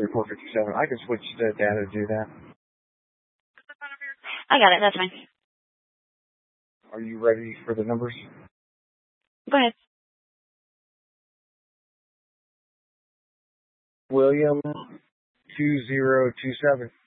3457. I can switch to data to do that. I got it. That's fine. Are you ready for the numbers? Go ahead. William 2027.